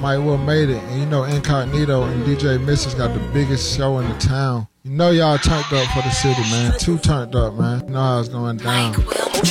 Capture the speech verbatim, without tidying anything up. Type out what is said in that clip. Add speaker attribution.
Speaker 1: Might Will made it. And you know Incognito and D J Missus got the biggest show in the town. You know y'all turned up for the city, man. Too turned up, man. You know how it's going down.